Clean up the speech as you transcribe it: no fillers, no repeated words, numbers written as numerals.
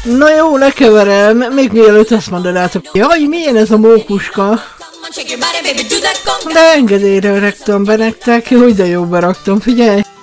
Na jó, lekeverem, még mielőtt azt mondanátok. Jaj, milyen ez a mókuska? De engedélyre raktam be nektek, hogy de jó beraktam, figyelj!